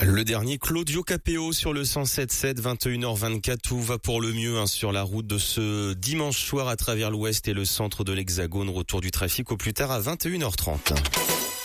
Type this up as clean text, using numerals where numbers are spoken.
Le dernier, Claudio Capéo sur le 107.7, 21h24. Tout va pour le mieux sur la route de ce dimanche soir à travers l'ouest et le centre de l'Hexagone. Retour du trafic au plus tard à 21h30.